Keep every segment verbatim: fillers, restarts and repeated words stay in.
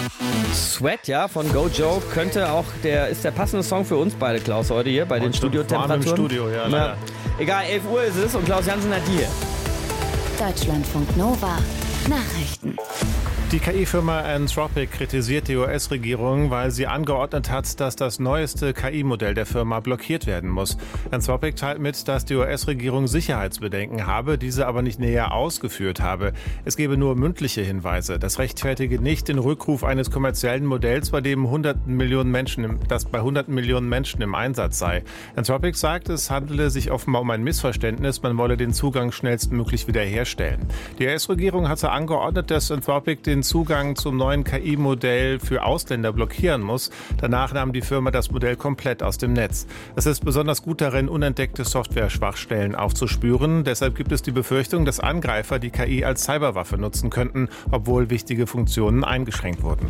Sweat, ja, von Go Joe könnte auch der, ist der passende Song für uns beide, Klaus, heute hier bei den Studiotemperaturen. Im Studio, ja, leider. Egal, elf Uhr ist es und Klaus Jansen hat die hier. Deutschlandfunk Nova Nachrichten. Die K I-Firma Anthropic kritisiert die U S-Regierung, weil sie angeordnet hat, dass das neueste K I-Modell der Firma blockiert werden muss. Anthropic teilt mit, dass die U S-Regierung Sicherheitsbedenken habe, diese aber nicht näher ausgeführt habe. Es gebe nur mündliche Hinweise. Das rechtfertige nicht den Rückruf eines kommerziellen Modells, bei dem hunderten Millionen Menschen im, das bei hunderten Millionen Menschen im Einsatz sei. Anthropic sagt, es handele sich offenbar um ein Missverständnis. Man wolle den Zugang schnellstmöglich wiederherstellen. Die U S-Regierung hatte angeordnet, dass Anthropic den Zugang zum neuen K I-Modell für Ausländer blockieren muss. Danach nahm die Firma das Modell komplett aus dem Netz. Es ist besonders gut darin, unentdeckte Software-Schwachstellen aufzuspüren. Deshalb gibt es die Befürchtung, dass Angreifer die K I als Cyberwaffe nutzen könnten, obwohl wichtige Funktionen eingeschränkt wurden.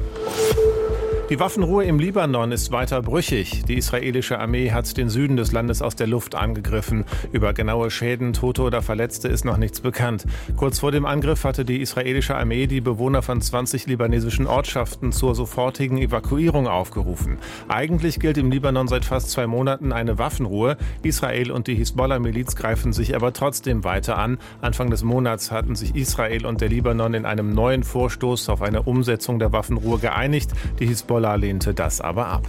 Die Waffenruhe im Libanon ist weiter brüchig. Die israelische Armee hat den Süden des Landes aus der Luft angegriffen. Über genaue Schäden, Tote oder Verletzte ist noch nichts bekannt. Kurz vor dem Angriff hatte die israelische Armee die Bewohner von zwanzig libanesischen Ortschaften zur sofortigen Evakuierung aufgerufen. Eigentlich gilt im Libanon seit fast zwei Monaten eine Waffenruhe. Israel und die Hisbollah-Miliz greifen sich aber trotzdem weiter an. Anfang des Monats hatten sich Israel und der Libanon in einem neuen Vorstoß auf eine Umsetzung der Waffenruhe geeinigt. Die Hisbollah lehnte das aber ab.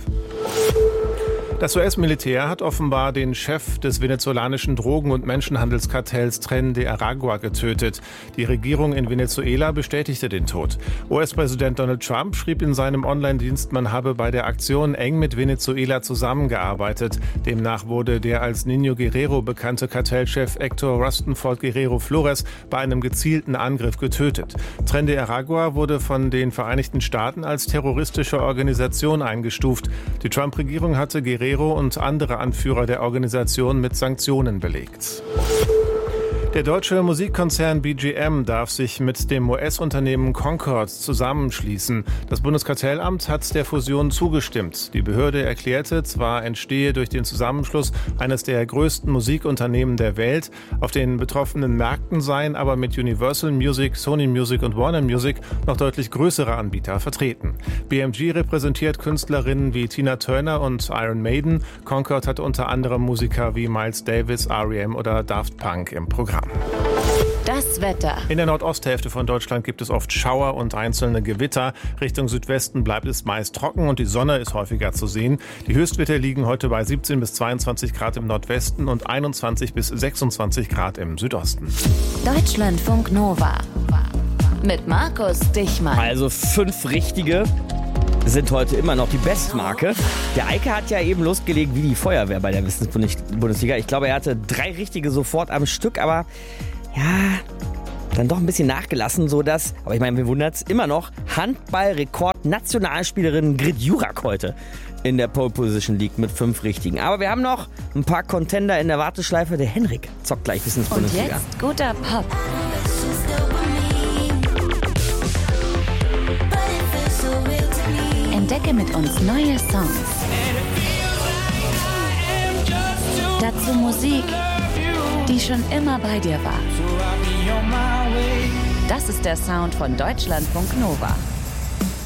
Das U S-Militär hat offenbar den Chef des venezolanischen Drogen- und Menschenhandelskartells Tren de Aragua getötet. Die Regierung in Venezuela bestätigte den Tod. U S-Präsident Donald Trump schrieb in seinem Online-Dienst, man habe bei der Aktion eng mit Venezuela zusammengearbeitet. Demnach wurde der als Niño Guerrero bekannte Kartellchef Héctor Rustenford Guerrero Flores bei einem gezielten Angriff getötet. Tren de Aragua wurde von den Vereinigten Staaten als terroristische Organisation eingestuft. Die Trump-Regierung hatte Guerrero und andere Anführer der Organisation mit Sanktionen belegt. Der deutsche Musikkonzern B G M darf sich mit dem U S-Unternehmen Concord zusammenschließen. Das Bundeskartellamt hat der Fusion zugestimmt. Die Behörde erklärte, zwar entstehe durch den Zusammenschluss eines der größten Musikunternehmen der Welt, auf den betroffenen Märkten seien aber mit Universal Music, Sony Music und Warner Music noch deutlich größere Anbieter vertreten. B M G repräsentiert Künstlerinnen wie Tina Turner und Iron Maiden. Concord hat unter anderem Musiker wie Miles Davis, R E M oder Daft Punk im Programm. Das Wetter. In der Nordosthälfte von Deutschland gibt es oft Schauer und einzelne Gewitter. Richtung Südwesten bleibt es meist trocken und die Sonne ist häufiger zu sehen. Die Höchstwerte liegen heute bei siebzehn bis zweiundzwanzig Grad im Nordwesten und einundzwanzig bis sechsundzwanzig Grad im Südosten. Deutschlandfunk Nova mit Markus Dichmann. Also fünf richtige sind heute immer noch die Bestmarke. Der Eike hat ja eben losgelegt wie die Feuerwehr bei der Wissensbundesliga. Ich glaube, er hatte drei richtige sofort am Stück, aber ja, dann doch ein bisschen nachgelassen, sodass, aber ich meine, wir wundern es immer noch, Handball-Rekord-Nationalspielerin Grit Jurak heute in der Pole Position liegt mit fünf richtigen. Aber wir haben noch ein paar Contender in der Warteschleife. Der Henrik zockt gleich Wissensbundesliga. Und jetzt guter Pop. Entdecke mit uns neue Songs. Dazu Musik, die schon immer bei dir war. Das ist der Sound von Deutschlandfunk Nova.